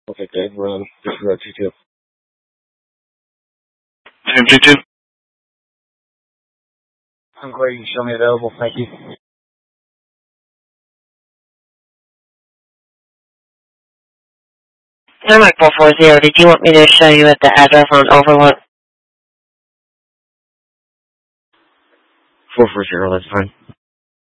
Okay, good. We're on this is 2-2. Team 2-2. I'm glad you can show me available. Thank you. Hi, Mike 440. Did you want me to show you at the address on Overlook? 440, that's fine.